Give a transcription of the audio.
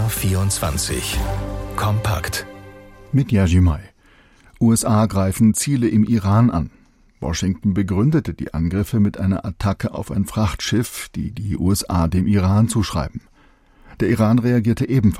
BR24 kompakt mit Yajimai. USA greifen Ziele im Iran an. Washington begründete die Angriffe mit einer Attacke auf ein Frachtschiff, die die USA dem Iran zuschreiben. Der Iran reagierte ebenfalls.